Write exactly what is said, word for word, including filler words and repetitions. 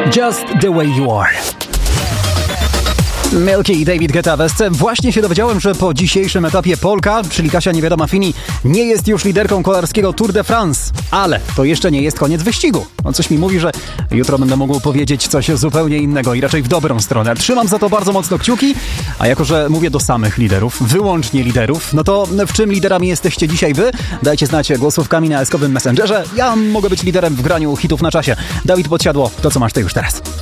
Just the way you are. Milky i David Guetta w Esce. Właśnie się dowiedziałem, że po dzisiejszym etapie Polka, czyli Kasia Niewiadoma Fini, nie jest już liderką kolarskiego Tour de France. Ale to jeszcze nie jest koniec wyścigu. No coś mi mówi, że jutro będę mógł powiedzieć coś zupełnie innego i raczej w dobrą stronę. Trzymam za to bardzo mocno kciuki, a jako że mówię do samych liderów, wyłącznie liderów, no to w czym liderami jesteście dzisiaj wy? Dajcie znać głosówkami na eskowym Messengerze. Ja mogę być liderem w graniu hitów na czasie. Dawid Podsiadło, to co masz ty już teraz?